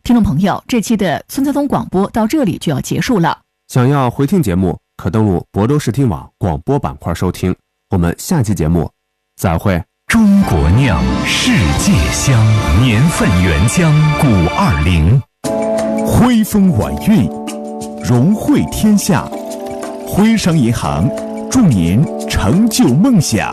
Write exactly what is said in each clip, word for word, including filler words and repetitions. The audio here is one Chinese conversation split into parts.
听众朋友，这期的孙交通广播到这里就要结束了。 想要回听节目，可登录亳州视听网广播板块收听。我们下期节目再会。 中国酿，世界香，年份原浆古二零， 徽风晚韵，荣汇天下。徽商银行祝您成就梦想。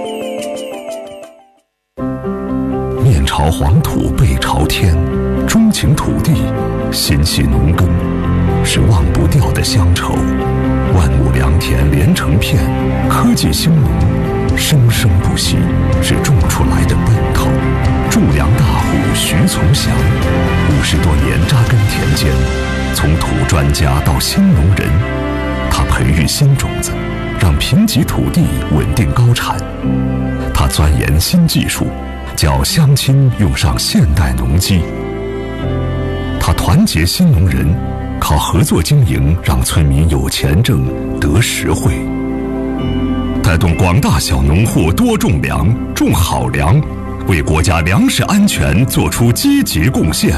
面朝黄土背朝天，钟情土地，心系农耕，是忘不掉的乡愁。万亩良田连成片，科技兴农，生生不息，是种出来的奔头。种粮大户徐从祥，五十多年扎根田间，从土专家到新农人，他培育新种子，让贫瘠土地稳定高产。他钻研新技术，叫乡亲用上现代农机。他团结新农人，靠合作经营让村民有钱挣得实惠，带动广大小农户多种粮，种好粮，为国家粮食安全做出积极贡献。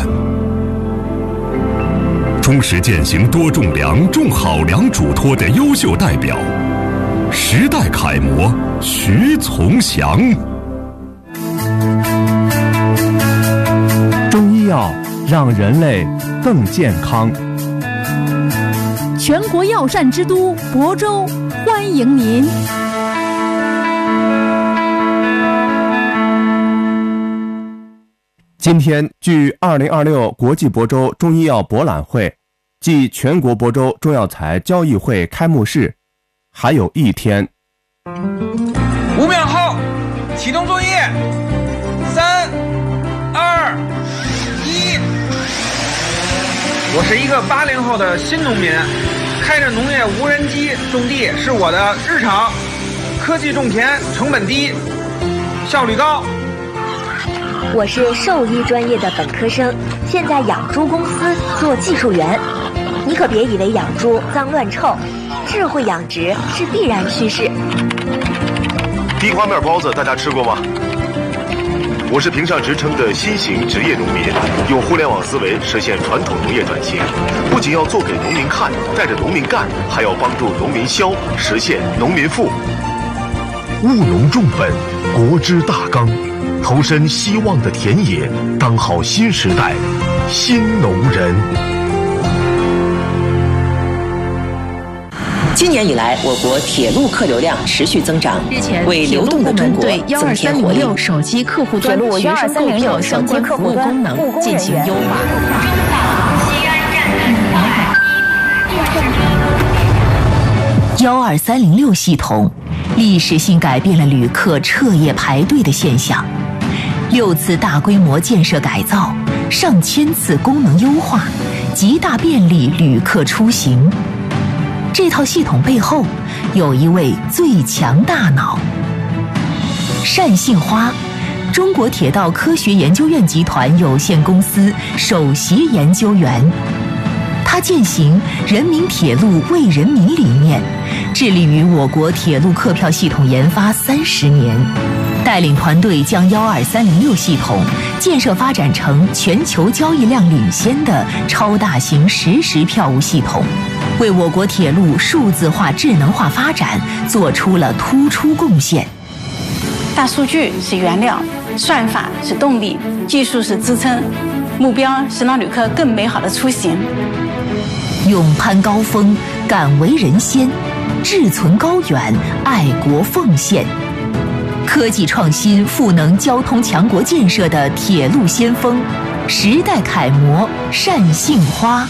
忠实践行多种粮、种好粮嘱托的优秀代表，时代楷模徐从祥。 中医药让人类更健康。 全国药膳之都亳州欢迎您。 今天距二零二六国际亳州中医药博览会暨全国亳州中药材交易会开幕式还有一天。 五秒后启动作业，三二一。我是一个八零后的新农民，开着农业无人机种地是我的日常。科技种田，成本低，效率高。 我是兽医专业的本科生，现在养猪公司做技术员。你可别以为养猪脏乱臭，智慧养殖是必然趋势。 地瓜面包子大家吃过吗？我是评上职称的新型职业农民，用互联网思维实现传统农业转型，不仅要做给农民看，带着农民干，还要帮助农民消，实现农民富。 务农重本，国之大纲，投身希望的田野，当好新时代新农人。 今年以来，我国铁路客流量持续增长，为流动的中国增添活力。 手机客户端学生购票相关服务功能进行优化。 幺二三零六系统历史性改变了旅客彻夜排队的现象，六次大规模建设改造，上千次功能优化，极大便利旅客出行。这套系统背后有一位最强大脑——单杏花，中国铁道科学研究院集团有限公司首席研究员。他践行人民铁路为人民理念，致力于我国铁路客票系统研发三十年，带领团队将幺二三零六系统建设发展成全球交易量领先的超大型实时票务系统，为我国铁路数字化智能化发展做出了突出贡献。 大数据是原料，算法是动力，技术是支撑，目标是让旅客更美好的出行。 勇攀高峰，敢为人先，志存高远，爱国奉献。科技创新赋能交通强国建设的铁路先锋，时代楷模单杏花。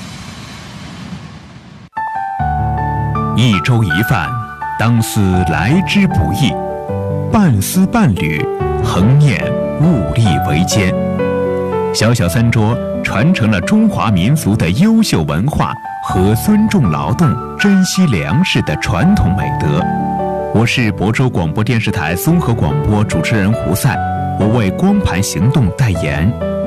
一粥一饭，当思来之不易；半丝半缕，恒念物力维艰。小小餐桌传承了中华民族的优秀文化和尊重劳动、珍惜粮食的传统美德。我是亳州广播电视台综合广播主持人胡赛，我为光盘行动代言。